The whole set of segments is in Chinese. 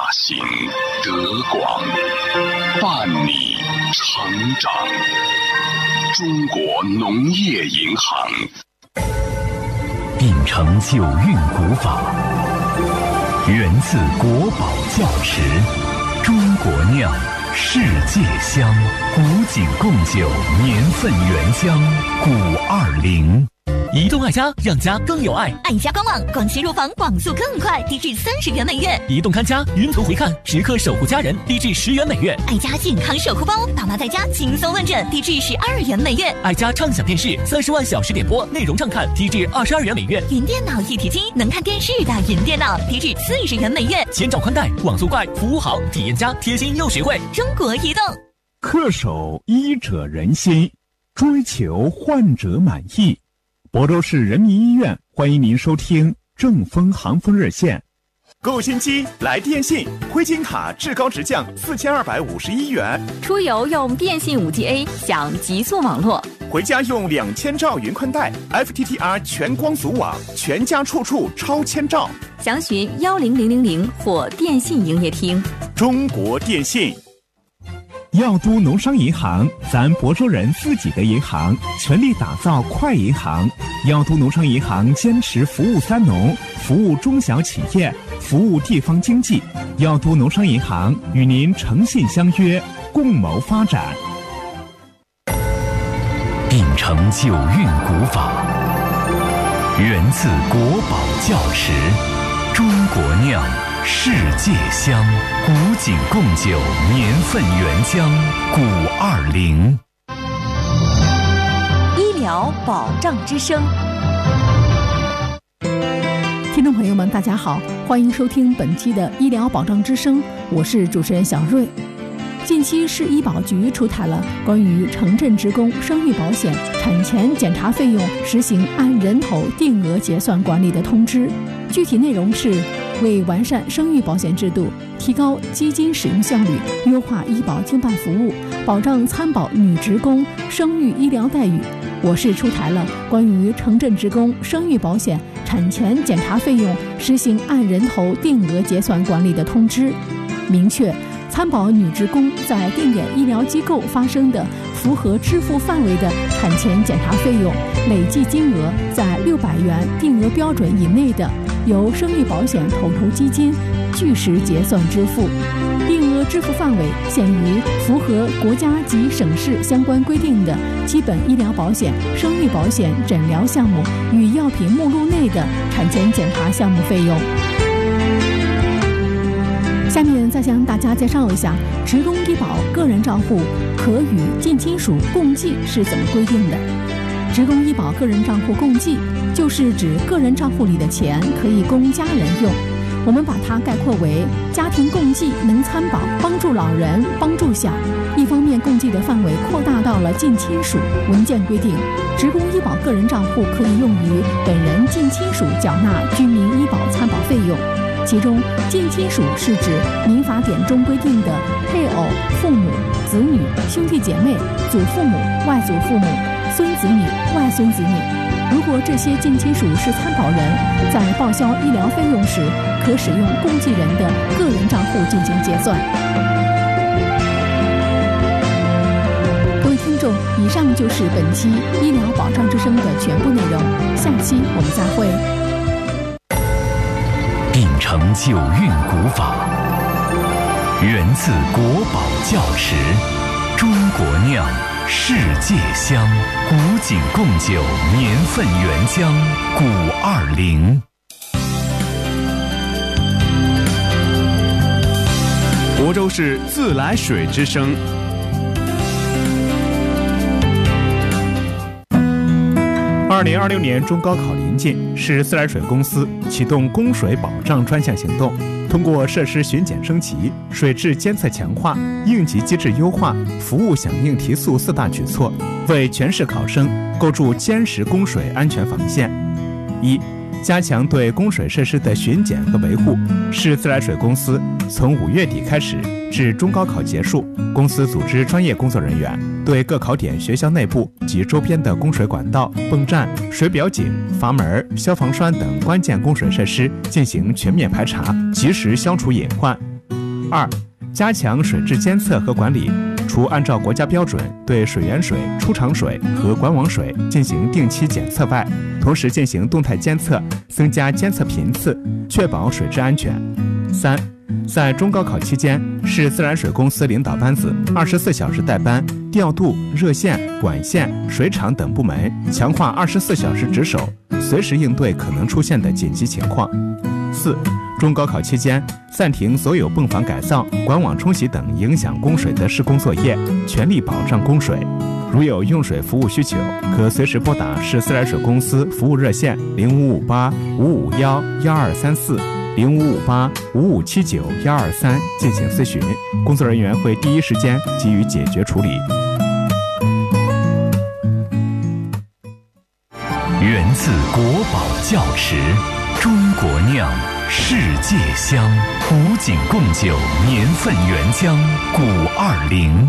行德广，伴你成长。中国农业银行秉承九韵古法，源自国宝窖池，中国酿，世界香，古井贡酒，年份原香520。 移动爱家，让家更有爱。 爱家官网光纤入房，网速更快，低至30元每月。 移动看家，云图回看，时刻守护家人，低至10元每月。 爱家健康守护包，爸妈在家轻松问诊，低至12元每月。 爱家畅享电视，30万小时点播，内容畅看，低至22元每月。 云电脑一体机，能看电视的云电脑，低至40元每月。 千兆宽带，网速快，服务好，体验佳，贴心又实惠。 中国移动。 恪守医者仁心，追求患者满意。亳州市人民医院欢迎您收听正风航风热线。 购新机来电信，灰金卡至高直降4251元。 出游用电信 5G-A 享极速网络， 回家用2000兆云宽带 FTTR 全光阻网，全家处处超千兆。 详询10000或电信营业厅。 中国电信。 药都农商银行，咱亳州人自己的银行，全力打造快银行。药都农商银行坚持服务三农，服务中小企业，服务地方经济。药都农商银行与您诚信相约，共谋发展。 秉承九韵古法，源自国宝窖池，中国酿，世界香，古井贡酒，年份原香520。 医疗保障之声。 听众朋友们大家好，欢迎收听本期的医疗保障之声，我是主持人小瑞。近期市医保局出台了关于城镇职工生育保险产前检查费用实行按人头定额结算管理的通知，具体内容是为完善生育保险制度，提高基金使用效率，优化医保经办服务，保障参保女职工生育医疗待遇，我市出台了关于城镇职工生育保险产前检查费用实行按人头定额结算管理的通知，明确参保女职工在定点医疗机构发生的符合支付范围的产前检查费用，累计金额在600元定额标准以内的，由生育保险统筹基金据实结算支付，定额支付范围限于符合国家及省市相关规定的基本医疗保险、生育保险诊疗项目与药品目录内的产前检查项目费用。下面再向大家介绍一下职工医保个人账户可与近亲属共计是怎么规定的。职工医保个人账户共计就是指个人账户里的钱可以供家人用，我们把它概括为家庭共计能参保帮助老人、帮助小。一方面共计的范围扩大到了近亲属，文件规定职工医保个人账户可以用于本人近亲属缴纳居民医保参保费用，其中近亲属是指民法典中规定的配偶、父母、子女、兄弟姐妹、祖父母、外祖父母、孙子女、外孙子女。如果这些近亲属是参保人，在报销医疗费用时，可使用共计人的个人账户进行结算。各位听众，以上就是本期医疗保障之声的全部内容，下期我们再会。 秉承九韵古法，源自国宝窖池，中国酿，世界香，古井贡酒，年份原香520。 亳州市自来水之声。2026年中高考临近，市自来水公司启动供水保障专项行动，通过设施巡检升级、水质监测强化、应急机制优化、服务响应提速4大举措，为全市考生构筑坚实供水安全防线。1、加强对供水设施的巡检和维护。市自来水公司从5月底开始至中高考结束，公司组织专业工作人员对各考点学校内部及周边的供水管道、泵站、水表井、阀门、消防栓等关键供水设施进行全面排查，及时消除隐患。 2、加强水质监测和管理，除按照国家标准对水源水、出厂水和管网水进行定期检测外，同时进行动态监测，增加监测频次，确保水质安全。3、在中高考期间，市自来水公司领导班子24小时带班，调度热线、管线、水厂等部门，强化24小时值守，随时应对可能出现的紧急情况。4、中高考期间，暂停所有泵房改造、管网冲洗等影响供水的施工作业，全力保障供水。如有用水服务需求，可随时拨打市自来水公司服务热线055855112234。055855791223进行咨询，工作人员会第一时间给予解决处理。 源自国宝窖池，中国酿，世界香，古井贡酒年份原浆520。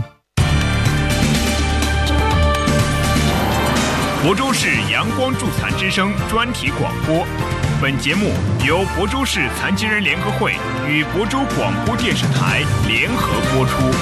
亳州市阳光助残之声专题广播。本节目由亳州市残疾人联合会与亳州广播电视台联合播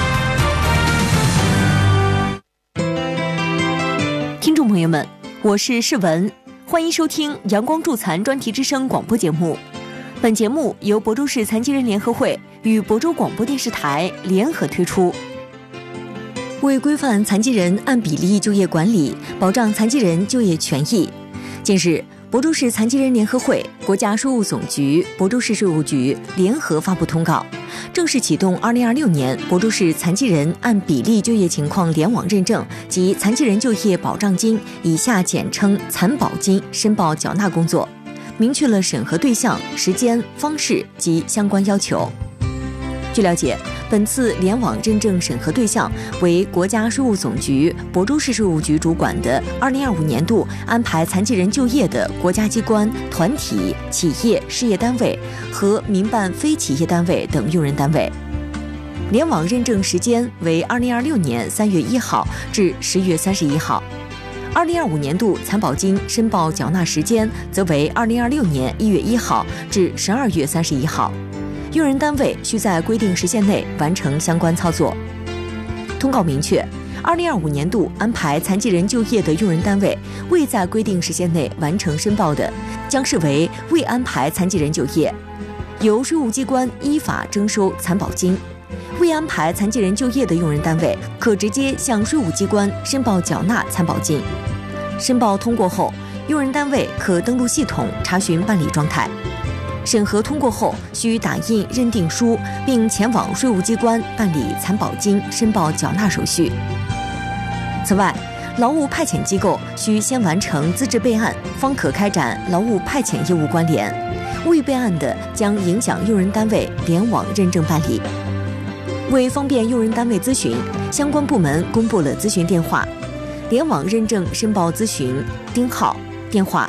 出。 听众朋友们，我是世文，欢迎收听阳光助残专题之声广播节目。本节目由亳州市残疾人联合会与亳州广播电视台联合推出。为规范残疾人按比例就业管理，保障残疾人就业权益，近日亳州市残疾人联合会、国家税务总局、亳州市税务局联合发布通告，正式启动2026年亳州市残疾人按比例就业情况联网认证及残疾人就业保障金（以下简称残保金）申报缴纳工作，明确了审核对象、时间、方式及相关要求。据了解，本次联网认证审核对象为国家税务总局亳州市税务局主管的2025年度安排残疾人就业的国家机关、团体、企业、事业单位和民办非企业单位等用人单位。联网认证时间为2026年3月1号至10月31号。2025年度残保金申报缴纳时间则为2026年1月1号至12月31号。用人单位需在规定时限内完成相关操作。通告明确，2025年度安排残疾人就业的用人单位未在规定时限内完成申报的，将视为未安排残疾人就业，由税务机关依法征收残保金。未安排残疾人就业的用人单位可直接向税务机关申报缴纳残保金。申报通过后，用人单位可登录系统查询办理状态。审核通过后，需打印认定书，并前往税务机关办理残保金申报缴纳手续。此外，劳务派遣机构需先完成资质备案，方可开展劳务派遣业务关联。未备案的，将影响用人单位联网认证办理。为方便用人单位咨询，相关部门公布了咨询电话：联网认证申报咨询丁号，电话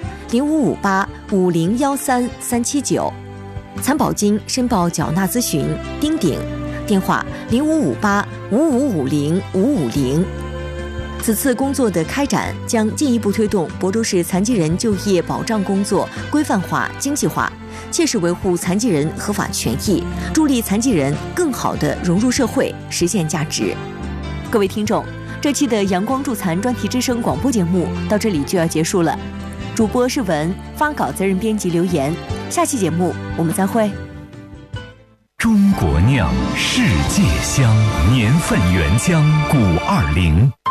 0558501339；残保金申报缴纳咨询丁鼎，电话055855505550。此次工作的开展将进一步推动亳州市残疾人就业保障工作规范化、精细化，切实维护残疾人合法权益，助力残疾人更好地融入社会，实现价值。各位听众，这期的阳光助残专题之声广播节目到这里就要结束了。主播是文，发稿责任编辑留言。下期节目我们再会。 中国酿，世界香，年份原浆520。